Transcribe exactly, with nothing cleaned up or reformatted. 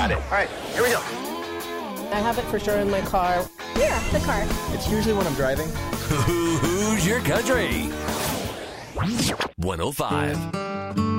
Got it. All right, here we go. I have it for sure in my car. Yeah, the car. It's usually when I'm driving. Who's your country? one oh five.